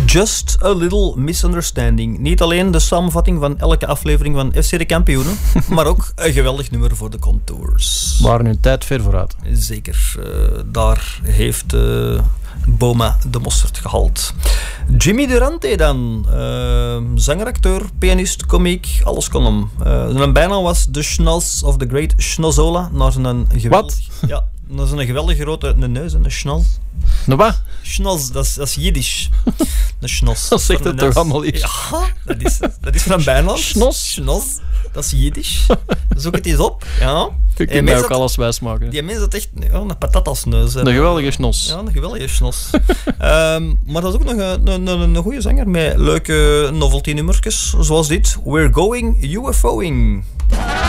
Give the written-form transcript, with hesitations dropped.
Just a Little Misunderstanding. Niet alleen de samenvatting van elke aflevering van FC de Kampioenen, maar ook een geweldig nummer voor de Contours. Waren hun tijd ver vooruit. Zeker. Daar heeft Boma de mosterd gehaald. Jimmy Durante dan. Zanger, acteur, pianist, komiek, alles kon hem. Zijn bijnaam was de Schnoz of the Great Schnozola. Naar zijn geweldig... Wat? Ja, naar zijn geweldige grote neus, een Schnoz. Nou wat? Schnoz, dat is Jiddisch. De Schnoz. Dat zegt het toch allemaal iets? Ja, dat is van bijnaam. Schnoz? Dat is Jiddisch. Zoek het eens op. Ja. Je kunt mij ook alles wijsmaken. Die mens had echt een patat als neus. Een geweldige schnos. Ja, een geweldige schnos. Maar dat is ook nog een goede zanger met leuke novelty-nummertjes, zoals dit. We're Going UFOing.